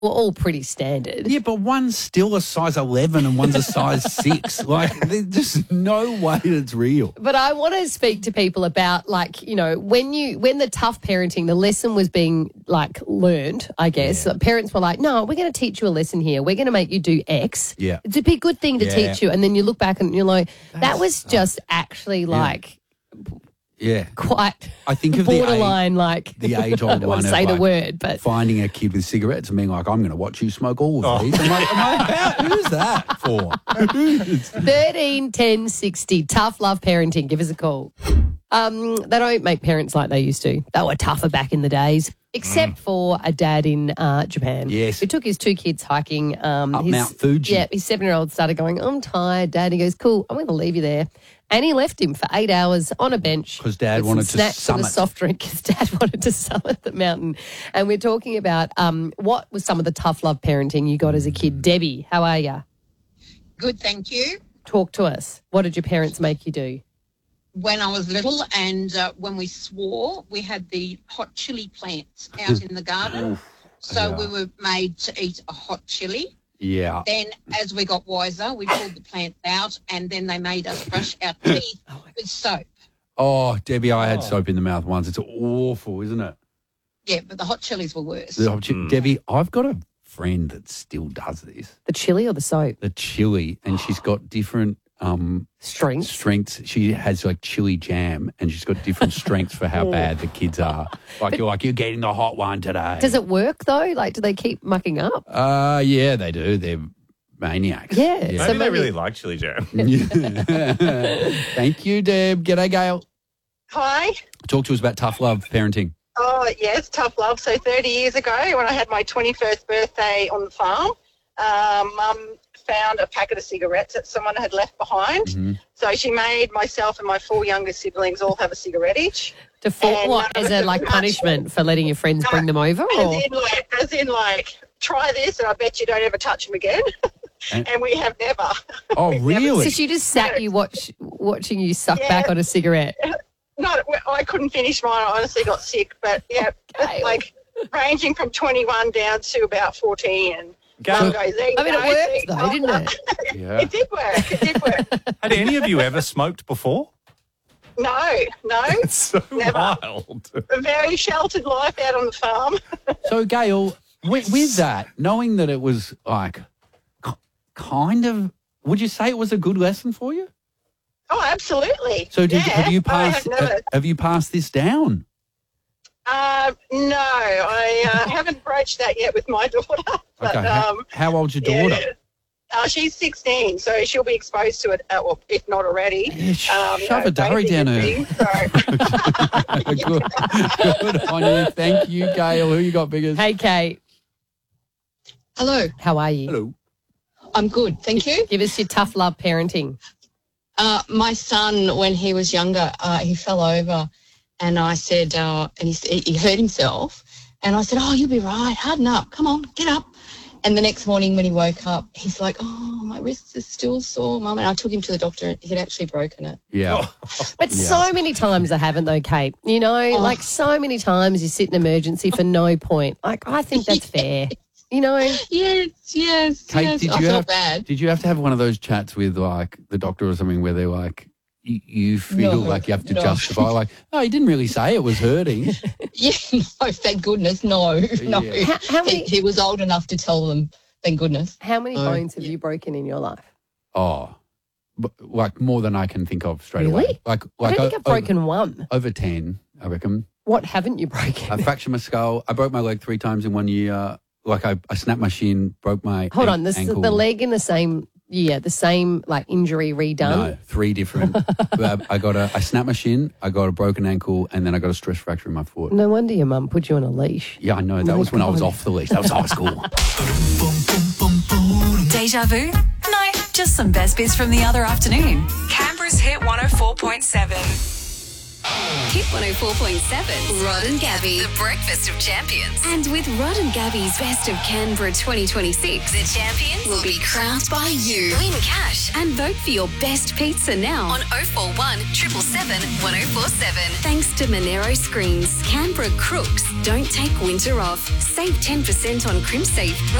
were all pretty standard. Yeah, but one's still a size 11 and one's a size 6. Like, there's just no way that's real. But I want to speak to people about, like, you know, when the tough parenting, the lesson was being, like, learned, I guess. Yeah. Parents were like, no, we're going to teach you a lesson here. We're going to make you do X. Yeah. It's a big good thing to teach you. And then you look back and you're like, that was just actually, like... Yeah. Quite I think of borderline, the age-old I don't want to say the word, but finding a kid with cigarettes and being like, I'm going to watch you smoke all of these. I'm like, who's that for? 13 10 60, tough love parenting. Give us a call. They don't make parents like they used to. They were tougher back in the days, except for a dad in Japan. Yes. Who took his 2 kids hiking. Up Mount Fuji. Yeah, his 7-year-old started going, I'm tired, Dad. He goes, cool, I'm going to leave you there. And he left him for 8 hours on a bench. Because Dad wanted to summit. A soft drink because Dad wanted to summit the mountain. And we're talking about what was some of the tough love parenting you got as a kid. Debbie, how are you? Good, thank you. Talk to us. What did your parents make you do? When I was little and when we swore, we had the hot chili plants out in the garden. So we were made to eat a hot chili. Yeah. Then as we got wiser, we pulled the plants out and then they made us brush our teeth with soap. Oh, Debbie, I had soap in the mouth once. It's awful, isn't it? Yeah, but the hot chilies were worse. Debbie, I've got a friend that still does this. The chili or the soap? The chili, and she's got different strengths. She has like chili jam, and she's got different strengths for how bad the kids are. Like, you're getting the hot one today. Does it work though? Like, do they keep mucking up? Yeah, they do. They're maniacs. Yeah. Maybe So they really like chili jam. Thank you, Deb. G'day, Gail. Hi. Talk to us about tough love parenting. Oh, yes, tough love. So 30 years ago when I had my 21st birthday on the farm, Mum found a packet of cigarettes that someone had left behind. Mm-hmm. So she made myself and my 4 younger siblings all have a cigarette each. What? As a punishment for letting your friends bring them over? As in, try this and I bet you don't ever touch them again. And we have never. Oh, really? So she just sat you watching you suck back on a cigarette? No, I couldn't finish mine. I honestly got sick. But, yeah, like ranging from 21 down to about 14 and... it worked though, didn't it? Yeah. It did work. Had any of you ever smoked before? No. It's so never. wild. A very sheltered life out on the farm. So, Gail, with that, knowing that it was like kind of, would you say it was a good lesson for you? Oh, absolutely. So have you passed this down? No, I haven't broached that yet with my daughter. But, okay. How old's your daughter? Yeah. She's 16, so she'll be exposed to it, if not already. Yeah, shove a durry down her. Good on you. Thank you, Gail. Who you got, biggest? Hey, Kate. Hello. How are you? Hello. I'm good, thank you. Give us your tough love parenting. My son, when he was younger, he fell over. And I said, and he hurt himself. And I said, oh, you'll be right. Harden up. Come on, get up. And the next morning when he woke up, he's like, oh, my wrists are still sore, Mum. And I took him to the doctor. He'd actually broken it. Yeah. But so many times they haven't, though, Kate. You know, like so many times you sit in emergency for no point. Like, I think that's fair. You know? Yes. Kate, I felt bad. Did you have to have one of those chats with, like, the doctor or something where they're like, you feel like you have to justify, like, oh, he didn't really say it was hurting. Yeah, no, thank goodness, no. Yeah. How many, he was old enough to tell them, thank goodness. How many bones have you broken in your life? Oh, like more than I can think of straight away. Like I don't think I've broken one. Over 10, I reckon. What haven't you broken? I fractured my skull. I broke my leg 3 times in 1 year. Like I snapped my shin, broke my ankle. The leg in the same... Yeah, the same like injury redone. No, 3 different. I snapped my shin, I got a broken ankle, and then I got a stress fracture in my foot. No wonder your mum put you on a leash. Yeah, I know. That was when I was off the leash. That was high school. Deja vu? No, just some best bits from the other afternoon. Canberra's Hit 104.7. Hit 104.7. Rod and Gabby. The Breakfast of Champions. And with Rod and Gabby's Best of Canberra 2026, the champions will be crowned by you. Win cash and vote for your best pizza now on 041 777 1047. Thanks to Monero Screens. Canberra crooks don't take winter off. Save 10% on CrimSafe